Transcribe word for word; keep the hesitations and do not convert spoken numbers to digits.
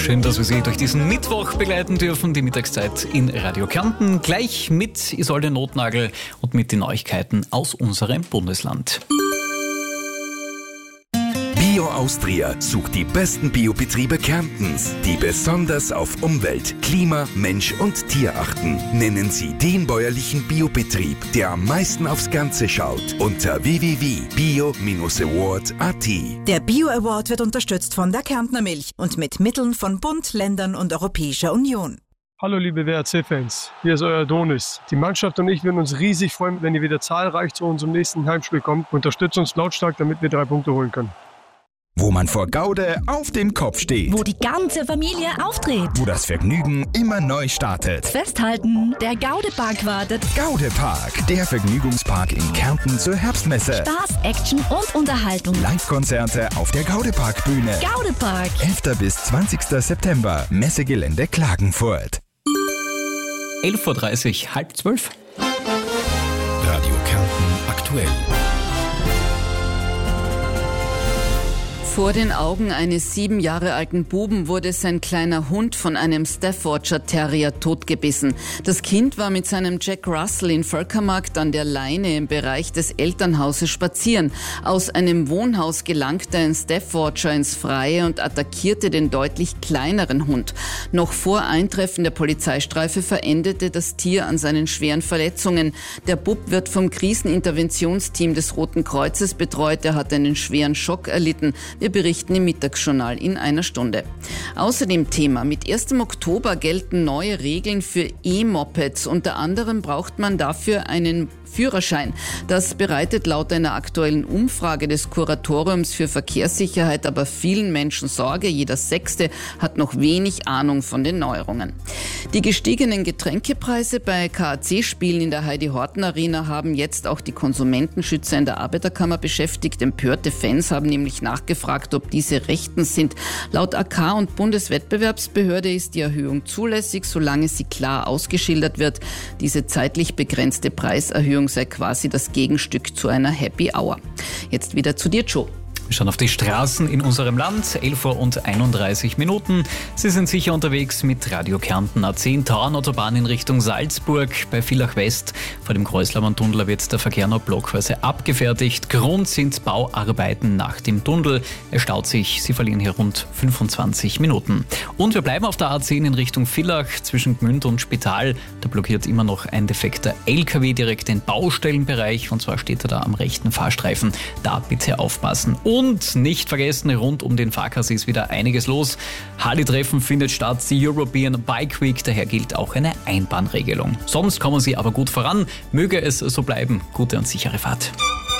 Schön, dass wir Sie durch diesen Mittwoch begleiten dürfen, die Mittagszeit in Radio Kärnten. Gleich mit Isolde Notnagel und mit den Neuigkeiten aus unserem Bundesland. Bio Austria sucht die besten Biobetriebe Kärntens, die besonders auf Umwelt, Klima, Mensch und Tier achten. Nennen Sie den bäuerlichen Biobetrieb, der am meisten aufs Ganze schaut, unter w w w punkt bio award punkt a t. Der Bio Award wird unterstützt von der Kärntner Milch und mit Mitteln von Bund, Ländern und Europäischer Union. Hallo liebe W R C-Fans, hier ist euer Donis. Die Mannschaft und ich würden uns riesig freuen, wenn ihr wieder zahlreich zu unserem nächsten Heimspiel kommt. Unterstützt uns lautstark, damit wir drei Punkte holen können. Wo man vor Gaude auf dem Kopf steht. Wo die ganze Familie auftritt. Wo das Vergnügen immer neu startet. Festhalten, der Gaudepark wartet. Gaudepark, der Vergnügungspark in Kärnten zur Herbstmesse. Spaß, Action und Unterhaltung. Live-Konzerte auf der Gaudepark-Bühne. Gaudepark. elfter bis zwanzigster September, Messegelände Klagenfurt. elf Uhr dreißig, halb zwölf. Radio Kärnten aktuell. Vor den Augen eines sieben Jahre alten Buben wurde sein kleiner Hund von einem Staffordshire Terrier totgebissen. Das Kind war mit seinem Jack Russell in Völkermarkt an der Leine im Bereich des Elternhauses spazieren. Aus einem Wohnhaus gelangte ein Staffordshire ins Freie und attackierte den deutlich kleineren Hund. Noch vor Eintreffen der Polizeistreife verendete das Tier an seinen schweren Verletzungen. Der Bub wird vom Kriseninterventionsteam des Roten Kreuzes betreut. Er hat einen schweren Schock erlitten. Wir berichten im Mittagsjournal in einer Stunde. Außerdem Thema: Mit ersten Oktober gelten neue Regeln für E-Mopeds. Unter anderem braucht man dafür einen Führerschein. Das bereitet laut einer aktuellen Umfrage des Kuratoriums für Verkehrssicherheit aber vielen Menschen Sorge. Jeder Sechste hat noch wenig Ahnung von den Neuerungen. Die gestiegenen Getränkepreise bei K A C-Spielen in der Heidi-Horten-Arena haben jetzt auch die Konsumentenschützer in der Arbeiterkammer beschäftigt. Empörte Fans haben nämlich nachgefragt, ob diese rechtens sind. Laut A K und Bundeswettbewerbsbehörde ist die Erhöhung zulässig, solange sie klar ausgeschildert wird. Diese zeitlich begrenzte Preiserhöhung sei quasi das Gegenstück zu einer Happy Hour. Jetzt wieder zu dir, Joe. Wir schauen auf die Straßen in unserem Land, elf Uhr einunddreißig Minuten. Sie sind sicher unterwegs mit Radio Kärnten. A zehn Tauernautobahn in Richtung Salzburg. Bei Villach West vor dem Kreuzlammern-Tunnel wird der Verkehr noch blockweise abgefertigt. Grund sind Bauarbeiten nach dem Tunnel. Es staut sich, Sie verlieren hier rund fünfundzwanzig Minuten. Und wir bleiben auf der A zehn in Richtung Villach zwischen Gmünd und Spital. Da blockiert immer noch ein defekter L K W direkt den Baustellenbereich. Und zwar steht er da am rechten Fahrstreifen. Da bitte aufpassen. Und Und nicht vergessen, rund um den Fahrkass ist wieder einiges los. Harley-Treffen findet statt, die European Bike Week, daher gilt auch eine Einbahnregelung. Sonst kommen Sie aber gut voran. Möge es so bleiben. Gute und sichere Fahrt.